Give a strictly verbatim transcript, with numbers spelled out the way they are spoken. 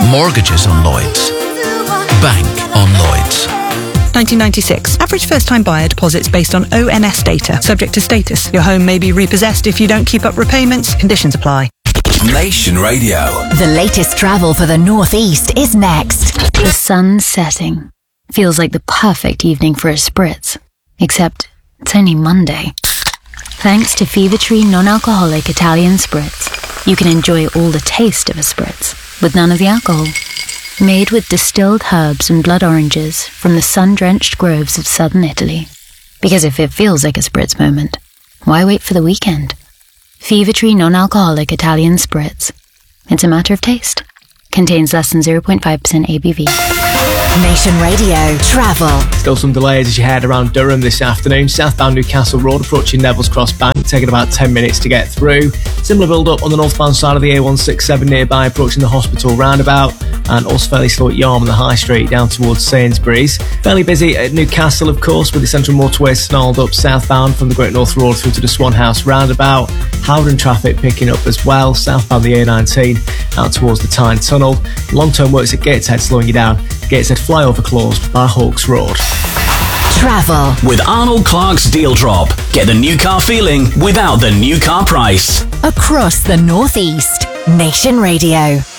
Mortgages on Lloyds. Bank on Lloyds. nineteen ninety-six. Average first-time buyer deposits based on O N S data. Subject to status. Your home may be repossessed if you don't keep up repayments. Conditions apply. Nation Radio. The latest travel for the Northeast is next. The sun's setting. Feels like the perfect evening for a spritz. Except it's only Monday. Thanks to Fever Tree non-alcoholic Italian spritz, you can enjoy all the taste of a spritz with none of the alcohol. Made with distilled herbs and blood oranges from the sun-drenched groves of southern Italy. Because if it feels like a spritz moment, why wait for the weekend? Fever Tree non-alcoholic Italian spritz. It's a matter of taste. Contains less than zero point five percent A B V. Nation Radio Travel. Still some delays as you head around Durham this afternoon. Southbound Newcastle Road approaching Neville's Cross Bank, taking about ten minutes to get through. Similar build up on the northbound side of the A one sixty-seven nearby, approaching the hospital roundabout, and also fairly slow at Yarm on the High Street down towards Sainsbury's. Fairly busy at Newcastle, of course, with the central motorway snarled up southbound from the Great North Road through to the Swan House roundabout. Howden traffic picking up as well, southbound the A nineteen out towards the Tyne Tunnel. Long-term works at Gateshead slowing you down. Gateshead flyover closed by Hawks Road. Travel with Arnold Clark's Deal Drop. Get the new car feeling without the new car price. across the Northeast. Nation Radio.